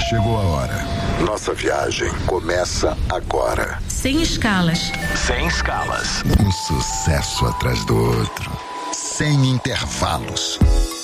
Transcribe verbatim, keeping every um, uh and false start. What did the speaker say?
Chegou a hora. Nossa viagem começa agora. Sem escalas. Sem escalas. Um sucesso atrás do outro. Sem intervalos.